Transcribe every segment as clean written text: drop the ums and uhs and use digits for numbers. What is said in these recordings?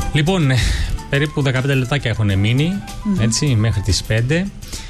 Λοιπόν, περίπου 15 λεπτάκια έχουν μείνει, έτσι, μέχρι τις 5.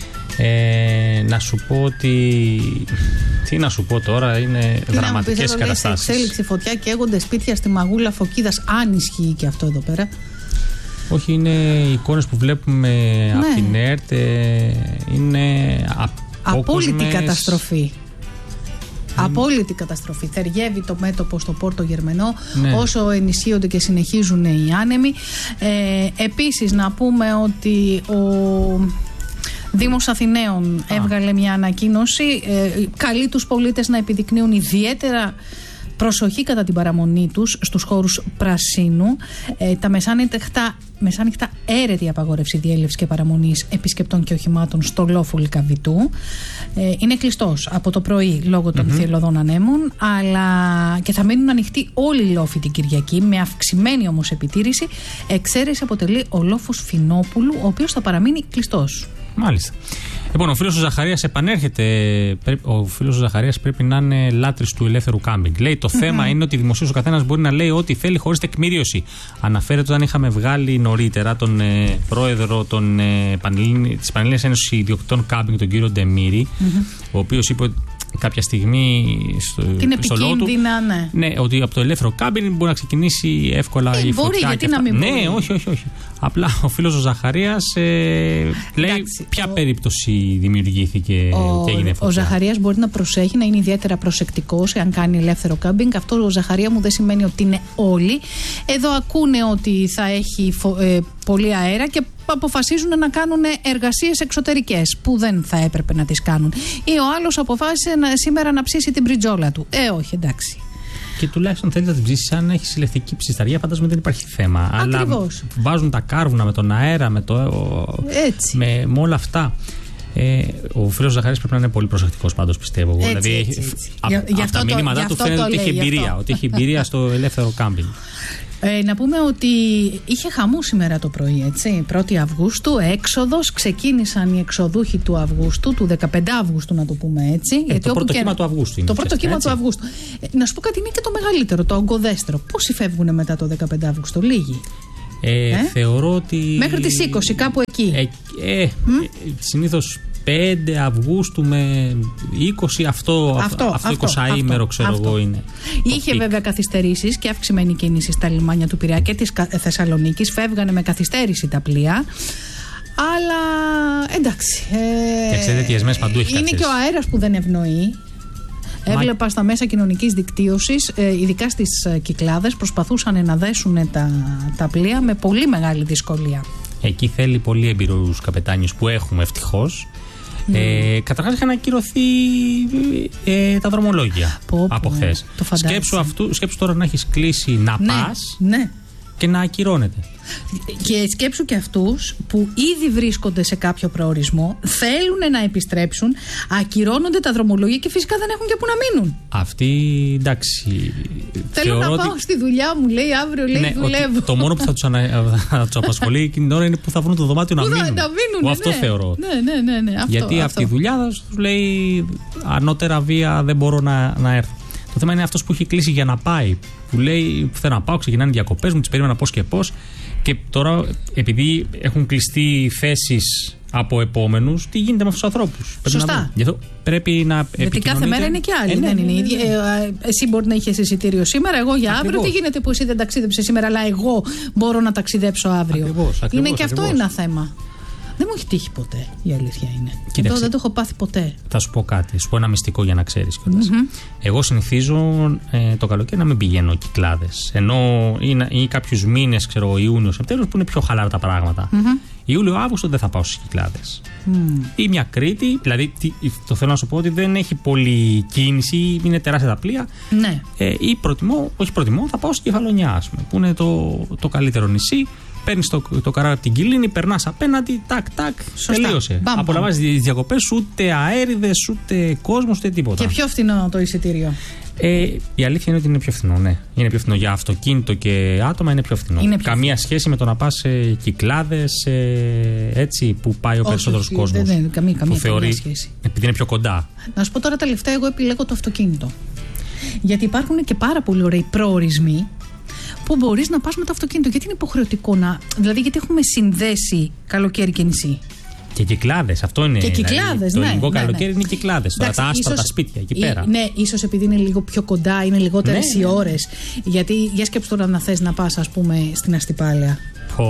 Να σου πω ότι. Τι να σου πω τώρα, είναι δραματικές καταστάσεις. Σε εξέλιξη φωτιά, καίγονται σπίτια στη Μαγούλα Φωκίδας, αν ισχύει και αυτό εδώ πέρα. Όχι, είναι οι εικόνες που βλέπουμε από την ΕΡΤ, είναι απόλυτη καταστροφή. Απόλυτη καταστροφή. Θεριεύει το μέτωπο στο Πόρτο Γερμενό, όσο ενισχύονται και συνεχίζουν οι άνεμοι. Επίσης να πούμε ότι ο Δήμος Αθηναίων έβγαλε μια ανακοίνωση, καλεί τους πολίτες να επιδεικνύουν ιδιαίτερα προσοχή κατά την παραμονή τους στους χώρους πρασίνου. Τα μεσάνυχτα έρετη απαγόρευση διέλευσης και παραμονής επισκεπτών και οχημάτων στο λόφο Λυκαβητού. Είναι κλειστός από το πρωί λόγω των θυελλωδών ανέμων, αλλά και θα μείνουν ανοιχτοί όλοι οι λόφοι την Κυριακή, με αυξημένη όμως επιτήρηση. Εξαίρεση αποτελεί ο λόφος Φινόπουλου, ο οποίος θα παραμείνει κλειστός. Μάλιστα. Λοιπόν, ο φίλος ο Ζαχαρίας επανέρχεται. Ο φίλος ο Ζαχαρίας πρέπει να είναι λάτρης του ελεύθερου κάμπινγκ. Λέει: το θέμα είναι ότι δημοσίως ο καθένας μπορεί να λέει ό,τι θέλει χωρίς τεκμηρίωση. Αναφέρεται όταν είχαμε βγάλει νωρίτερα τον πρόεδρο της Πανελλήνιας Ένωσης Ιδιοκτητών Κάμπινγκ, τον κύριο Ντεμήρη, ο οποίος είπε κάποια στιγμή στο λόγο του, ναι, ότι από το ελεύθερο κάμπινγκ μπορεί να ξεκινήσει εύκολα η φωτιά. Μπορεί, γιατί να μην μπορεί. Ναι, όχι. Απλά ο φίλος ο Ζαχαρίας λέει ποια περίπτωση δημιουργήθηκε και έγινε φωτιά. Ο Ζαχαρίας μπορεί να προσέχει, να είναι ιδιαίτερα προσεκτικός εάν κάνει ελεύθερο κάμπινγκ. Αυτό ο Ζαχαρία μου δεν σημαίνει ότι είναι όλοι. Εδώ ακούνε ότι θα έχει πολύ αέρα και αποφασίζουν να κάνουν εργασίες εξωτερικές που δεν θα έπρεπε να τις κάνουν. Ή ο άλλος αποφάσισε σήμερα να ψήσει την πριτζόλα του. Όχι, εντάξει. Και τουλάχιστον θέλει να την ψήσει αν έχει συλλεκτική ψισταριά, φαντάζομαι δεν υπάρχει θέμα. Ακριβώς. Αλλά βάζουν τα κάρβουνα με τον αέρα, με με όλα αυτά. Ο φίλος Ζαχαρίας πρέπει να είναι πολύ προσεκτικός πάντως, πιστεύω. Δηλαδή, από τα μήνυματά του φαίνεται ότι έχει εμπειρία στο ελεύθερο κάμπινγκ. Να πούμε ότι είχε χαμού σήμερα το πρωί, έτσι, 1η Αυγούστου, έξοδος, ξεκίνησαν οι εξοδούχοι του Αυγούστου, του 15 Αυγούστου να το πούμε έτσι. Το πρώτο κύμα του Αυγούστου είναι. Το πρώτο κύμα του Αυγούστου. Να σου πω κάτι, είναι και το μεγαλύτερο, το ογκοδέστερο. Πόσοι φεύγουν μετά το 15 Αυγούστου, λίγοι. Θεωρώ ότι. Μέχρι τις 20, κάπου εκεί. Συνήθως 5 Αυγούστου με 20, αυτό 20ήμερο ξέρω εγώ είναι. Είχε βέβαια καθυστερήσεις και αυξημένη κίνηση στα λιμάνια του Πειραιά και της Θεσσαλονίκης. Φεύγανε με καθυστέρηση τα πλοία. Αλλά εντάξει. Εξαιρετικές παντού έχει είναι και ο αέρας που δεν ευνοεί. Έβλεπα στα μέσα κοινωνικής δικτύωσης, ειδικά στις Κυκλάδες, προσπαθούσαν να δέσουν τα πλοία με πολύ μεγάλη δυσκολία. Εκεί θέλει πολύ έμπειρους καπετάνιους που έχουμε ευτυχώς. Καταρχάς είχαν ακυρωθεί τα δρομολόγια από χθες. Σκέψου τώρα να έχεις κλείσει να πας και να ακυρώνεται. Και σκέψου και αυτούς που ήδη βρίσκονται σε κάποιο προορισμό, θέλουν να επιστρέψουν, ακυρώνονται τα δρομολόγια και φυσικά δεν έχουν και που να μείνουν. Αυτοί, εντάξει. Θέλω να πάω στη δουλειά μου, λέει αύριο, λέει δουλεύω. Το μόνο που θα τους απασχολεί εκείνη την ώρα είναι που θα βρουν το δωμάτιο να μείνουν. Αυτό θεωρώ. Ναι. Γιατί αυτή η δουλειά τους λέει ανώτερα βία δεν μπορώ να έρθω. Το θέμα είναι αυτός που έχει κλείσει για να πάει. Που λέει θέλω να πάω, ξεκινάνε διακοπές μου, τις περίμενα πώς και πώς. Και τώρα επειδή έχουν κλειστεί θέσεις από επόμενους, τι γίνεται με αυτούς τους ανθρώπους. Σωστά. Γι' αυτό πρέπει να γιατί κάθε μέρα είναι και άλλη. Δεν είναι ίδια. Εσύ μπορεί να είχες εισιτήριο σήμερα, εγώ για αύριο. Τι γίνεται που εσύ δεν ταξίδεψες σήμερα, αλλά εγώ μπορώ να ταξιδέψω αύριο. Ακριβώς, είναι και αυτό ένα θέμα. Δεν μου έχει τύχει ποτέ, η αλήθεια είναι. Κοίταξε, εδώ δεν το έχω πάθει ποτέ. Θα σου πω κάτι, σου πω ένα μυστικό για να ξέρεις κιόλας. Εγώ συνηθίζω το καλοκαίρι να μην πηγαίνω Κυκλάδες. Ενώ ή κάποιους μήνες, ξέρω, Ιούνιο, Σεπτέμβριο, που είναι πιο χαλάρα τα πράγματα. Ιούλιο-Αύγουστο δεν θα πάω στις Κυκλάδες. Ή μια Κρήτη, δηλαδή το θέλω να σου πω ότι δεν έχει πολλή κίνηση, είναι τεράστια τα πλοία. Ναι. Ή προτιμώ, θα πάω στη Κεφαλονιά, ας πούμε, που είναι το καλύτερο νησί. Παίρνεις το καράβι από την Κιλίνη, περνάς απέναντι, τάκ, τελείωσε. Απολαμβάνεις τις διακοπές, ούτε αέριδες, ούτε κόσμος, ούτε τίποτα. Και πιο φθηνό το εισιτήριο. Η αλήθεια είναι ότι είναι πιο φθηνό, ναι. Είναι πιο φθηνό για αυτοκίνητο και άτομα, είναι πιο φθηνό. Καμία σχέση με το να πας σε Κυκλάδες, έτσι, που πάει ο περισσότερος κόσμος. Δεν, καμία σχέση. Επειδή είναι πιο κοντά. Να σου πω τώρα τελευταία, εγώ επιλέγω το αυτοκίνητο. Γιατί υπάρχουν και πάρα πολύ ωραίοι προορισμοί που μπορείς να πας με το αυτοκίνητο. Γιατί είναι υποχρεωτικό δηλαδή, γιατί έχουμε συνδέσει καλοκαίρι και νησί. Και κυκλάδες, αυτό είναι. Και κυκλάδες, το ελληνικό καλοκαίρι είναι κυκλάδες. Τώρα τα άσπρα, τα σπίτια εκεί πέρα. Ναι, ίσως επειδή είναι λίγο πιο κοντά, είναι λιγότερες οι ώρες. Γιατί για σκέψου τώρα να θες να πας, ας πούμε, στην Αστυπάλαια.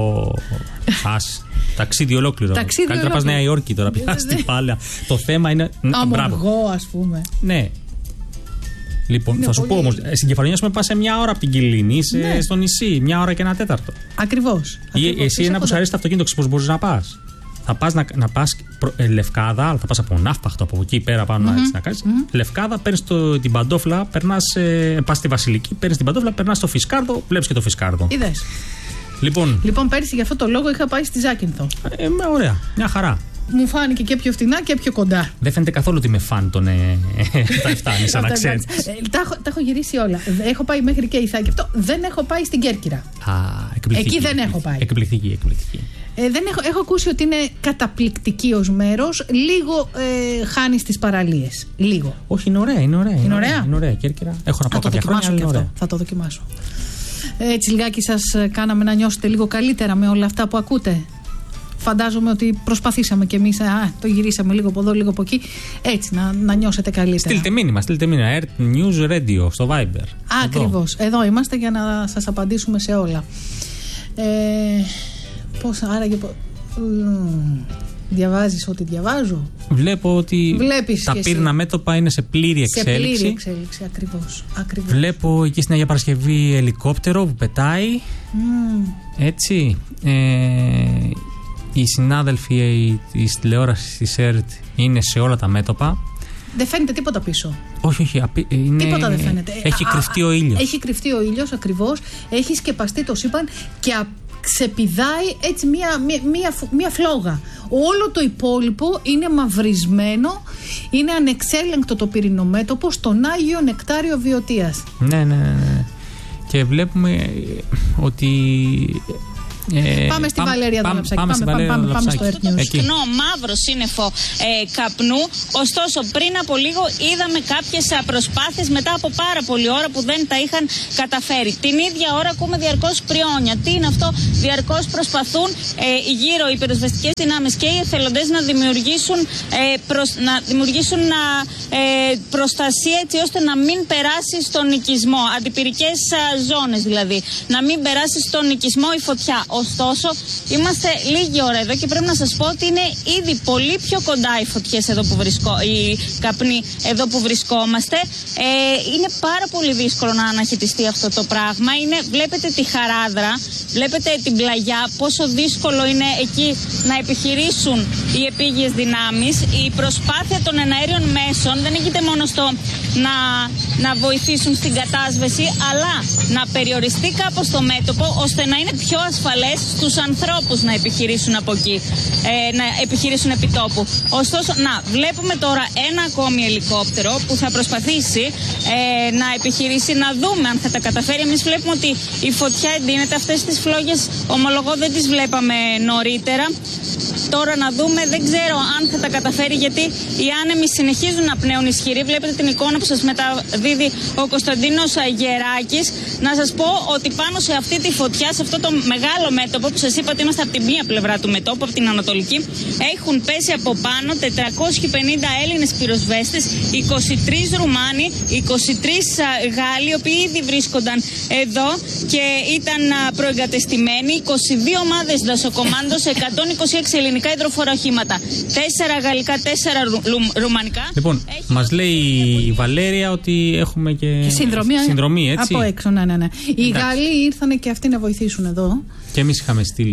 Ταξίδι ολόκληρο. Καλύτερα πας Νέα Υόρκη τώρα πια στην Πάλαια. Το θέμα είναι. Αμοργό, ας πούμε. Ναι. Λοιπόν, είναι θα σου πω όμως, στην Κεφαλονιά σου πας σε μια ώρα από την Κιλίνη, είσαι στο νησί, 1 ώρα και 1 τέταρτο. Ακριβώς. Εσύ ένα που σου αρέσει το αυτοκίνητο, ξέρεις πώς μπορείς να πας. Θα πας να πας Λευκάδα, αλλά θα πας από Ναύπαχτο, από εκεί πέρα πάνω να κάνεις. Λευκάδα, παίρνεις την παντόφλα, πας στη Βασιλική, παίρνεις την παντόφλα, περνάς στο Φισκάρδο, βλέπεις και το Φισκάρδο. Είδες. Λοιπόν, πέρυσι για αυτό το λόγο είχα πάει στη Ζάκυνθο. Ωραία, μια χαρά. Μου φάνηκε και πιο φτηνά και πιο κοντά. Δεν φαίνεται καθόλου ότι με φαν τα 7 σαν αξέντ. Τα έχω γυρίσει όλα. Έχω πάει μέχρι και Ιθάκη. Αυτό δεν έχω πάει στην Κέρκυρα. Εκεί δεν έχω πάει. Εκπληκτική. Έχω ακούσει ότι είναι καταπληκτική ως μέρος. Λίγο χάνει τις παραλίες. Λίγο. Όχι, είναι ωραία. Είναι ωραία. Κέρκυρα. Έχω να πάω κάποια χρόνια. Θα το δοκιμάσω. Έτσι λιγάκι σας κάναμε να νιώσετε λίγο καλύτερα με όλα αυτά που ακούτε. Φαντάζομαι ότι προσπαθήσαμε κι εμείς, το γυρίσαμε λίγο από εδώ, λίγο από εκεί, έτσι να νιώσετε καλύτερα. Στείλτε μήνυμα, Earth News Radio στο Viber. Ακριβώς, εδώ είμαστε για να σας απαντήσουμε σε όλα. Πώς άραγε... Διαβάζεις ό,τι διαβάζω. Βλέπω ότι τα πύρνα μέτωπα είναι σε πλήρη εξέλιξη. Σε πλήρη εξέλιξη, ακριβώς. Βλέπω εκεί στην Αγία Παρασκευή ελικόπτερο που πετάει. Έτσι. Οι συνάδελφοι της τηλεόρασης της ΕΡΤ είναι σε όλα τα μέτωπα. Δεν φαίνεται τίποτα πίσω. Όχι. Τίποτα δεν φαίνεται. Έχει κρυφτεί ο ήλιος. Έχει κρυφτεί ο ήλιος, ακριβώς. Έχει σκεπαστεί το σύμπαν και ξεπηδάει έτσι μία φλόγα. Όλο το υπόλοιπο είναι μαυρισμένο, είναι ανεξέλεγκτο το πυρηνομέτωπο στον Άγιο Νεκτάριο Βιωτίας. Ναι. Και βλέπουμε ότι... Πάμε στη Βαλέρια Δολαψάκη. Πάμε στο Earth News. Κοινό μαύρο σύννεφο καπνού. Ωστόσο, πριν από λίγο είδαμε κάποιες προσπάθειες μετά από πάρα πολλή ώρα που δεν τα είχαν καταφέρει. Την ίδια ώρα ακούμε διαρκώς πριόνια. Τι είναι αυτό? Διαρκώς προσπαθούν γύρω οι πυροσβεστικές δυνάμεις και οι εθελοντές να δημιουργήσουν προστασία έτσι ώστε να μην περάσει στον οικισμό. Αντιπυρικές ζώνες δηλαδή. Να μην περάσει στον οικισμό η φωτιά. Ωστόσο, είμαστε λίγη ώρα εδώ και πρέπει να σας πω ότι είναι ήδη πολύ πιο κοντά οι φωτιές εδώ που οι καπνοί εδώ που βρισκόμαστε. Είναι πάρα πολύ δύσκολο να αναχαιτιστεί αυτό το πράγμα. Βλέπετε τη χαράδρα, βλέπετε την πλαγιά, πόσο δύσκολο είναι εκεί να επιχειρήσουν οι επίγειες δυνάμεις. Η προσπάθεια των εναέριων μέσων δεν έγινε μόνο στο να βοηθήσουν στην κατάσβεση, αλλά να περιοριστεί κάπως το μέτωπο ώστε να είναι πιο ασφαλές στους ανθρώπους να επιχειρήσουν από εκεί, να επιχειρήσουν επί τόπου. Ωστόσο, βλέπουμε τώρα ένα ακόμη ελικόπτερο που θα προσπαθήσει να επιχειρήσει, να δούμε αν θα τα καταφέρει. Εμείς βλέπουμε ότι η φωτιά εντείνεται. Αυτές τις φλόγες, ομολογώ, δεν τις βλέπαμε νωρίτερα. Τώρα να δούμε, δεν ξέρω αν θα τα καταφέρει, γιατί οι άνεμοι συνεχίζουν να πνέουν ισχυροί. Βλέπετε την εικόνα που σας μεταδίδει ο Κωνσταντίνος Γεράκης. Να σας πω ότι πάνω σε αυτή τη φωτιά, σε αυτό το μεγάλο μέτωπο που σας είπα ότι είμαστε από τη μία πλευρά του μετώπου, από την ανατολική, έχουν πέσει από πάνω 450 Έλληνες πυροσβέστες, 23 Ρουμάνοι, 23 Γάλλοι, οι οποίοι ήδη βρίσκονταν εδώ και ήταν προεγκατεστημένοι, 22 ομάδες δασοκομάντος, 126 ελληνικά υδροφόρα οχήματα, 4 γαλλικά, 4 ρουμανικά. Λοιπόν, μας λέει η Βαλέρια ότι έχουμε και συνδρομή, έτσι. Από έξω, ναι. Οι Γάλλοι ήρθαν και αυτοί να βοηθήσουν εδώ. Και εμείς είχαμε στείλει.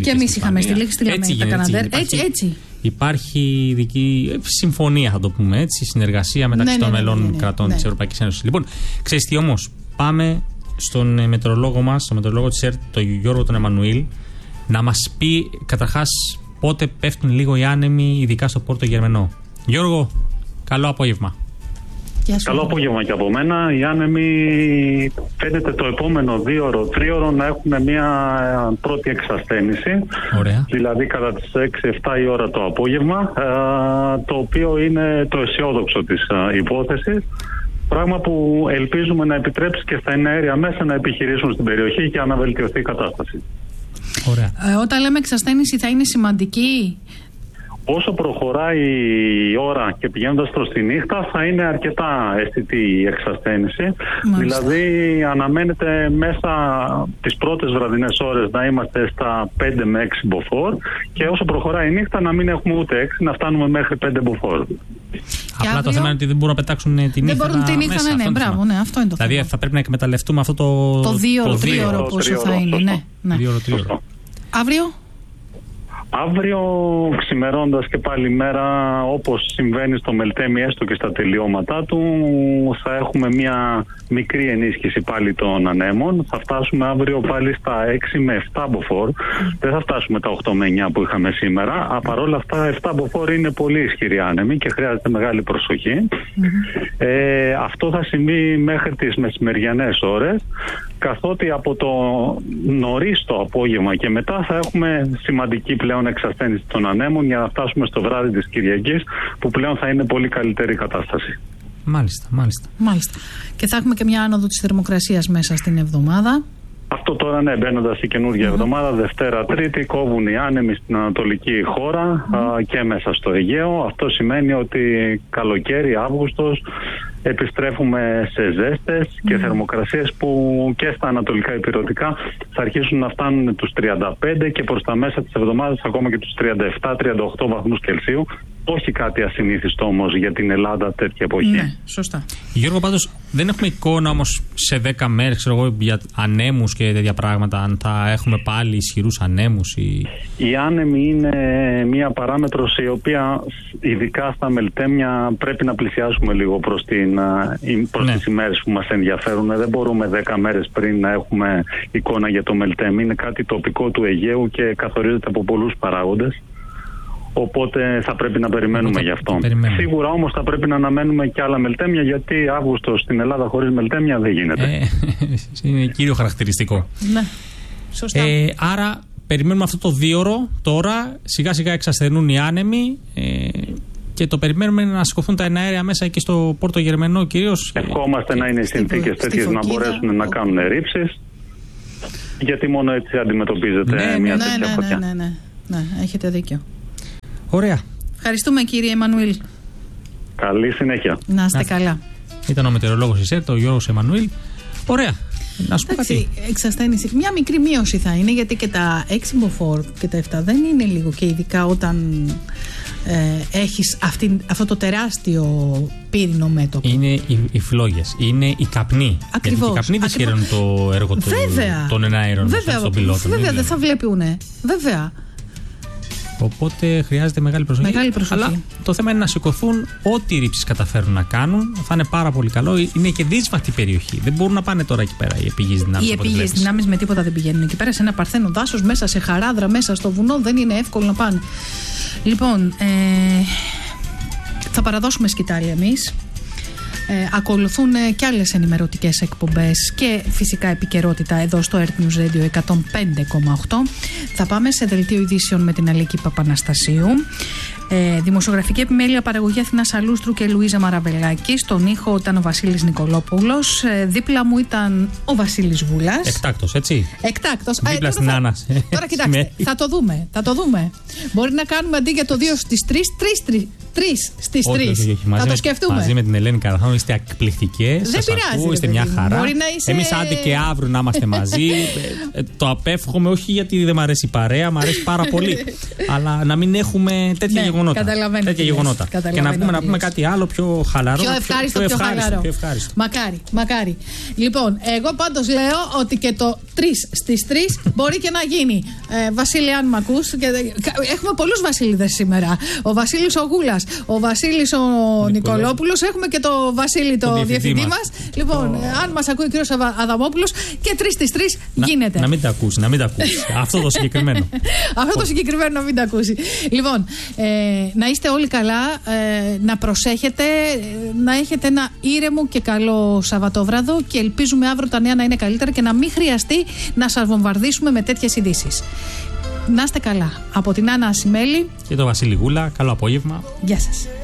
Έτσι. Υπάρχει ειδική συμφωνία, θα το πούμε έτσι, συνεργασία μεταξύ των μελών κρατών της Ευρωπαϊκής Ένωσης. Λοιπόν, ξέρεις τι όμως, πάμε στον μετεωρολόγο μας, στον μετεωρολόγο της ΕΡΤ, τον Γιώργο τον Εμμανουήλ, να μας πει καταρχάς πότε πέφτουν λίγο οι άνεμοι, ειδικά στο Πόρτο Γερμενό. Γιώργο, καλό απόγευμα. Καλό απόγευμα και από μένα. Οι άνεμοι φαίνεται το επόμενο 2ωρο-3ωρο να έχουν μια πρώτη εξασθένηση. Ωραία. Δηλαδή κατά τις 6-7 η ώρα το απόγευμα, το οποίο είναι το αισιόδοξο της υπόθεσης. Πράγμα που ελπίζουμε να επιτρέψει και στα εναέρια μέσα να επιχειρήσουν στην περιοχή για να βελτιωθεί η κατάσταση. Ωραία. Όταν λέμε εξασθένηση, θα είναι σημαντική. Όσο προχωράει η ώρα και πηγαίνοντας προς τη νύχτα, θα είναι αρκετά αισθητή η εξασθένηση. Μάλιστα. Δηλαδή αναμένεται μέσα τις πρώτες βραδινές ώρες να είμαστε στα 5 με 6 μποφόρ και όσο προχωράει η νύχτα να μην έχουμε ούτε 6, να φτάνουμε μέχρι 5 μποφόρ. Απλά αύριο... το θέμα είναι ότι δεν μπορούν να πετάξουν τη νύχτα. Δεν μπορούν τη νύχτα, ναι, μπράβο, ναι, αυτό είναι το θέμα. Δηλαδή θα πρέπει να εκμεταλλευτούμε αυτό το 2-3 πόσο θα είναι. Ναι. 2-3. Αύριο. Αύριο ξημερώντας και πάλι μέρα, όπως συμβαίνει στο Μελτέμι έστω και στα τελειώματά του, θα έχουμε μια μικρή ενίσχυση πάλι των ανέμων. Θα φτάσουμε αύριο πάλι στα 6 με 7 μποφόρ. Δεν θα φτάσουμε τα 8 με 9 που είχαμε σήμερα. Παρόλα αυτά 7 μποφόρ είναι πολύ ισχυροί άνεμοι και χρειάζεται μεγάλη προσοχή. Αυτό θα συμβεί μέχρι τις μεσημεριανές ώρες, καθότι από το νωρίς το απόγευμα και μετά θα έχουμε σημαντική πλέον εξασθένηση των ανέμων για να φτάσουμε στο βράδυ της Κυριακής, που πλέον θα είναι πολύ καλύτερη κατάσταση. Μάλιστα. Και θα έχουμε και μια άνοδο της θερμοκρασίας μέσα στην εβδομάδα. Αυτό τώρα, ναι, μπαίνοντας η καινούργια εβδομάδα, Δευτέρα, Τρίτη, κόβουν οι άνεμοι στην ανατολική χώρα και μέσα στο Αιγαίο. Αυτό σημαίνει ότι καλοκαίρι, Αύγουστος, επιστρέφουμε σε ζέστες και θερμοκρασίες που και στα ανατολικά ηπειρωτικά θα αρχίσουν να φτάνουν τους 35 και προς τα μέσα της εβδομάδας ακόμα και τους 37-38 βαθμούς Κελσίου. Όχι κάτι ασυνήθιστο όμως για την Ελλάδα τέτοια εποχή. Ναι, σωστά. Γιώργο, πάντως δεν έχουμε εικόνα όμως σε 10 μέρες, ξέρω εγώ, για ανέμους και τέτοια πράγματα, αν θα έχουμε πάλι ισχυρούς ανέμους ή... Η άνεμη είναι μια παράμετρος η οποία ειδικά στα Μελτέμια πρέπει να πλησιάσουμε λίγο προς τις ημέρες που μας ενδιαφέρουν. Δεν μπορούμε 10 μέρες πριν να έχουμε εικόνα για το Μελτέμι. Είναι κάτι τοπικό του Αιγαίου και καθορίζεται από πολλούς παράγοντες. Οπότε θα πρέπει να περιμένουμε γι' αυτό. Σίγουρα όμως θα πρέπει να αναμένουμε και άλλα Μελτέμια, γιατί Αύγουστο στην Ελλάδα χωρίς Μελτέμια δεν γίνεται. Είναι κύριο χαρακτηριστικό. Ναι, σωστά. Άρα περιμένουμε αυτό το 2ωρο τώρα, σιγά σιγά εξασθενούν οι άνεμοι και το περιμένουμε να σηκωθούν τα εναέρια μέσα και στο Πόρτο Γερμενό κυρίως. Ευχόμαστε να είναι οι συνθήκες τέτοιες να μπορέσουν να κάνουν ρήψεις, γιατί μόνο έτσι αντιμετωπίζεται μια τέτοια φωτιά. Ναι, έχετε δίκιο. Ωραία. Ευχαριστούμε, κύριε Εμμανουήλ. Καλή συνέχεια. Να είστε καλά. Ήταν ο μετεωρολόγος της ΕΡΤ, ο Γιώργος Εμμανουήλ. Ωραία. Να σου πω κάτι. Εξασθένηση. Μια μικρή μείωση θα είναι, γιατί και τα 6 μποφόρ και τα 7 δεν είναι λίγο, και ειδικά όταν έχεις αυτό το τεράστιο πύρινο μέτωπο. Είναι οι φλόγες, είναι οι καπνοί. Ακριβώς. Γιατί οι καπνοί δεν χαίρουν το έργο των εναέρων στον πιλότο. Βέβαια, δεν θα βλέπουνε. Βέβαια. Οπότε χρειάζεται μεγάλη προσοχή. Αλλά το θέμα είναι να σηκωθούν ό,τι ρήψεις καταφέρουν να κάνουν. Θα είναι πάρα πολύ καλό. Είναι και δύσβατη περιοχή. Δεν μπορούν να πάνε τώρα εκεί πέρα οι επίγειες δυνάμεις. Οι επίγειες δυνάμεις με τίποτα δεν πηγαίνουν εκεί πέρα. Σε ένα παρθένο δάσος, μέσα σε χαράδρα, μέσα στο βουνό, δεν είναι εύκολο να πάνε. Λοιπόν, θα παραδώσουμε σκητάλη εμείς. Ακολουθούν και άλλες ενημερωτικές εκπομπές και φυσικά επικαιρότητα εδώ στο Earth News Radio 105,8. Θα πάμε σε δελτίο ειδήσεων με την Αλίκη Παπαναστασίου. Δημοσιογραφική επιμέλεια, παραγωγή Αθηνά Σαλούστρου και Λουίζα Μαραβελάκη. Στον ήχο ήταν ο Βασίλης Νικολόπουλος. Δίπλα μου ήταν ο Βασίλης Βούλας. Εκτάκτος, έτσι. Εκτάκτος. Δίπλα στην Άννα. Τώρα κοιτάξτε, θα το δούμε. Μπορεί να κάνουμε αντί για το 2 στις 3 στις 3. Θα το σκεφτούμε. Μαζί με την Ελένη Καραθάνου είστε εκπληκτικές. Δεν πειράζει. Είστε μια χαρά. Εμείς άντε και αύριο να είμαστε μαζί. Το απέφχομαι, όχι γιατί δεν μ' αρέσει η παρέα, μ' αρέσει πάρα πολύ. Αλλά να μην έχουμε τέτοια γεγονότα. Και να πούμε κάτι άλλο πιο χαλαρό. Πιο ευχάριστο. Μακάρι. Λοιπόν, εγώ πάντως λέω ότι και το 3 στις 3 μπορεί και να γίνει. Βασίλη, αν μ' ακούς, έχουμε πολλούς Βασίλειδες σήμερα. Ο Βασίλης ο Γούλας, ο Βασίλης ο Νικολόπουλος, έχουμε και το Βασίλη το διευθυντή μας. Λοιπόν, αν μας ακούει ο κύριος Αδαμόπουλος, και 3 στις 3 γίνεται. Να μην τα ακούσει. Αυτό το συγκεκριμένο. Αυτό το συγκεκριμένο να μην τα ακούσει. Λοιπόν, να είστε όλοι καλά, να προσέχετε, να έχετε ένα ήρεμο και καλό Σαββατόβραδο, και ελπίζουμε αύριο τα νέα να είναι καλύτερα και να μην χρειαστεί να σας βομβαρδίσουμε με τέτοιες ειδήσεις. Να είστε καλά. Από την Άννα Ασημέλη και τον Βασίλη Γούλα, καλό απόγευμα. Γεια σας.